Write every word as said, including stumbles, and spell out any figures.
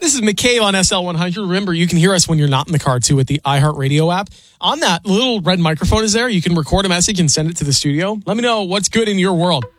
This is McCabe on S L one hundred. Remember, you can hear us when you're not in the car, too, with the iHeartRadio app. On that little red microphone is there. You can record a message and send it to the studio. Let me know what's good in your world.